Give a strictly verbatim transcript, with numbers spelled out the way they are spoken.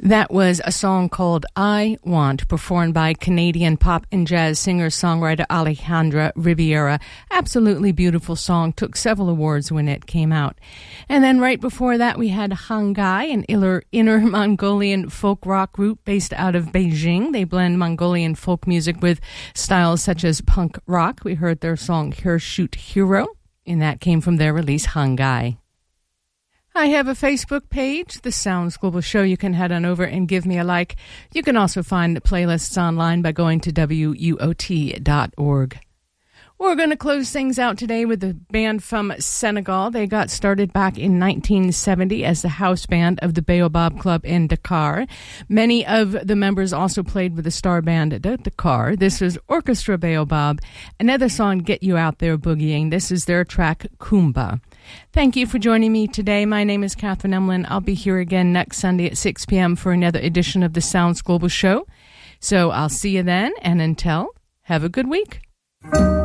That was a song called I Want, performed by Canadian pop and jazz singer-songwriter Alejandra Riviera. Absolutely beautiful song, took several awards when it came out. And then right before that we had Hangai, an inner, inner Mongolian folk rock group based out of Beijing. They blend Mongolian folk music with styles such as punk rock. We heard their song Hirsute Hero, and that came from their release Hangai. I have a Facebook page, The Sounds Global Show. You can head on over and give me a like. You can also find the playlists online by going to W U O T dot org. We're going to close things out today with a band from Senegal. They got started back in nineteen seventy as the house band of the Baobab Club in Dakar. Many of the members also played with the star band at Dakar. This is Orchestra Baobab. Another song, Get You Out There Boogieing. This is their track, Kumba. Thank you for joining me today. My name is Catherine Emlin. I'll be here again next Sunday at six p.m. for another edition of the Sounds Global Show. So I'll see you then, and until, have a good week.